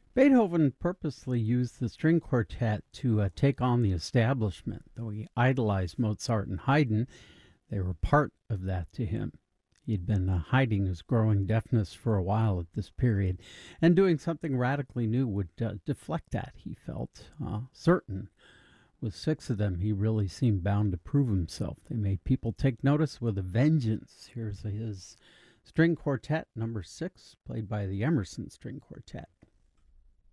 Beethoven purposely used the string quartet to take on the establishment. Though he idolized Mozart and Haydn, they were part of that to him. He'd been hiding his growing deafness for a while at this period, and doing something radically new would deflect that, he felt certain. With six of them, he really seemed bound to prove himself. They made people take notice with a vengeance. Here's his string quartet, number 6, played by the Emerson String Quartet.